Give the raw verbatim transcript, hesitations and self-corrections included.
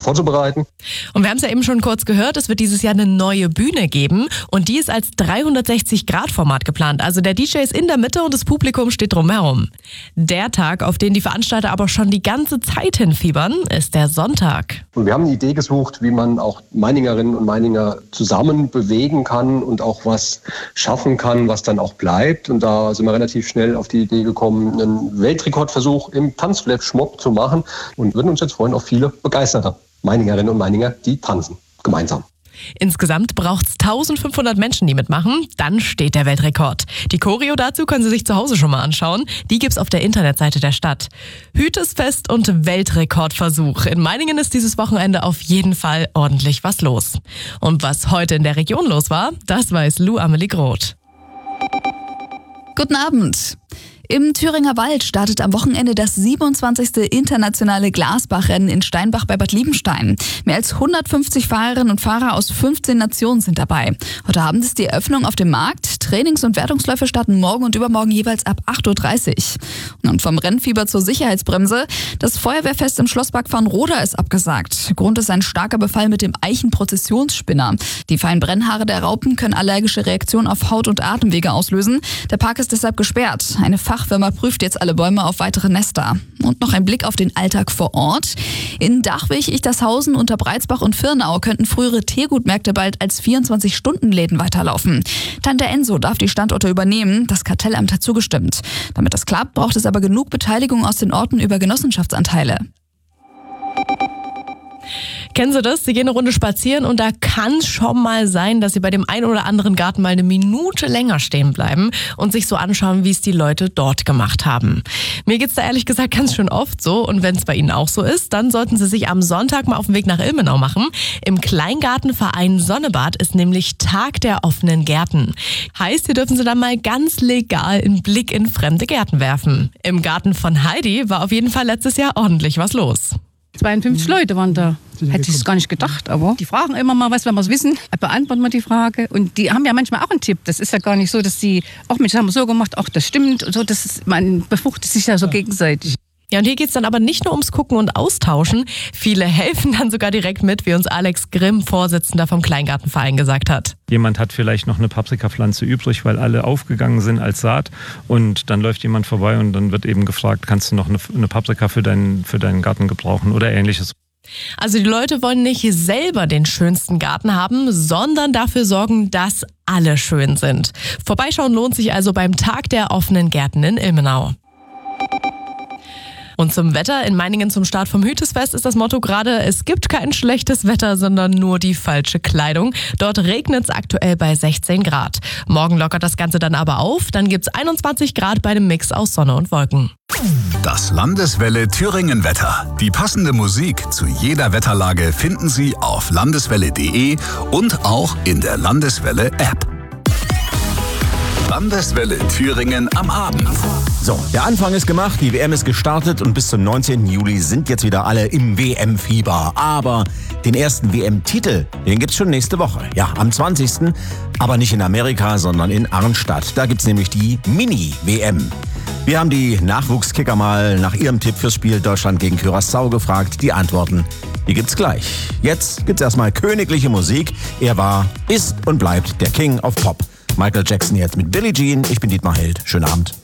vorzubereiten. Und wir haben es ja eben schon kurz gehört, es wird dieses Jahr eine neue Bühne geben und die ist als dreihundertsechzig Grad Format geplant. Also der D J ist in der Mitte und das Publikum steht drumherum. Der Tag, auf den die Veranstalter aber schon die ganze Zeit hinfiebern, ist der Sonntag. Und wir haben eine Idee gesucht, wie man auch Meiningerinnen und Meininger zusammen bewegen kann und auch was schaffen kann, was dann auch bleibt. Und da sind wir relativ schnell auf die Idee gekommen, einen Weltrekordversuch im Tanzflash-Mob zu machen und würden uns jetzt freuen auf viele begeisterte Meiningerinnen und Meininger, die tanzen gemeinsam. Insgesamt braucht es eintausendfünfhundert Menschen, die mitmachen. Dann steht der Weltrekord. Die Choreo dazu können Sie sich zu Hause schon mal anschauen. Die gibt's auf der Internetseite der Stadt. Hütesfest und Weltrekordversuch. In Meiningen ist dieses Wochenende auf jeden Fall ordentlich was los. Und was heute in der Region los war, das weiß Lou Amelie Groth. Guten Abend. Im Thüringer Wald startet am Wochenende das siebenundzwanzigste internationale Glasbachrennen in Steinbach bei Bad Liebenstein. Mehr als hundertfünfzig Fahrerinnen und Fahrer aus fünfzehn Nationen sind dabei. Heute Abend ist die Eröffnung auf dem Markt. Trainings- und Wertungsläufe starten morgen und übermorgen jeweils ab acht Uhr dreißig. Und vom Rennfieber zur Sicherheitsbremse. Das Feuerwehrfest im Schlosspark Fraunroda ist abgesagt. Grund ist ein starker Befall mit dem Eichenprozessionsspinner. Die feinen Brennhaare der Raupen können allergische Reaktionen auf Haut- und Atemwege auslösen. Der Park ist deshalb gesperrt. Eine Fachfirma prüft jetzt alle Bäume auf weitere Nester. Und noch ein Blick auf den Alltag vor Ort. In Dachwig, Ichtershausen, Unterbreitsbach und Firnau könnten frühere Teegutmärkte bald als vierundzwanzig-Stunden-Läden weiterlaufen. Tante Enso darf die Standorte übernehmen. Das Kartellamt hat zugestimmt. Damit das klappt, braucht es aber genug Beteiligung aus den Orten über Genossenschaftsanteile. Kennen Sie das? Sie gehen eine Runde spazieren und da kann es schon mal sein, dass Sie bei dem einen oder anderen Garten mal eine Minute länger stehen bleiben und sich so anschauen, wie es die Leute dort gemacht haben. Mir geht's da ehrlich gesagt ganz schön oft so und wenn es bei Ihnen auch so ist, dann sollten Sie sich am Sonntag mal auf den Weg nach Ilmenau machen. Im Kleingartenverein Sonnebad ist nämlich Tag der offenen Gärten. Heißt, hier dürfen Sie dann mal ganz legal einen Blick in fremde Gärten werfen. Im Garten von Heidi war auf jeden Fall letztes Jahr ordentlich was los. zweiundfünfzig Leute waren da. Hätte ich es gar nicht gedacht, aber die fragen immer mal was, wenn wir es wissen, beantworten wir die Frage. Und die haben ja manchmal auch einen Tipp. Das ist ja gar nicht so, dass die, ach Mensch, das haben wir so gemacht, ach das stimmt. Und so, das ist, man befruchtet sich ja so gegenseitig. Ja, und hier geht's dann aber nicht nur ums Gucken und Austauschen. Viele helfen dann sogar direkt mit, wie uns Alex Grimm, Vorsitzender vom Kleingartenverein, gesagt hat. Jemand hat vielleicht noch eine Paprikapflanze übrig, weil alle aufgegangen sind als Saat. Und dann läuft jemand vorbei und dann wird eben gefragt, kannst du noch eine, eine Paprika für deinen, für deinen Garten gebrauchen oder ähnliches. Also die Leute wollen nicht selber den schönsten Garten haben, sondern dafür sorgen, dass alle schön sind. Vorbeischauen lohnt sich also beim Tag der offenen Gärten in Ilmenau. Und zum Wetter in Meiningen zum Start vom Hütesfest ist das Motto gerade, es gibt kein schlechtes Wetter, sondern nur die falsche Kleidung. Dort regnet es aktuell bei sechzehn Grad. Morgen lockert das Ganze dann aber auf, dann gibt's einundzwanzig Grad bei einem Mix aus Sonne und Wolken. Das Landeswelle Thüringen Wetter. Die passende Musik zu jeder Wetterlage finden Sie auf landeswelle punkt de und auch in der Landeswelle App. Landeswelle Thüringen am Abend. So, der Anfang ist gemacht, die W M ist gestartet und bis zum neunzehnten Juli sind jetzt wieder alle im W M-Fieber. Aber den ersten W M-Titel, den gibt's schon nächste Woche. Ja, am zwanzigsten Aber nicht in Amerika, sondern in Arnstadt. Da gibt's nämlich die Mini-W M. Wir haben die Nachwuchskicker mal nach ihrem Tipp fürs Spiel Deutschland gegen Curaçao gefragt. Die Antworten, die gibt's gleich. Jetzt gibt's erstmal königliche Musik. Er war, ist und bleibt der King of Pop. Michael Jackson jetzt mit Billie Jean. Ich bin Dietmar Held. Schönen Abend.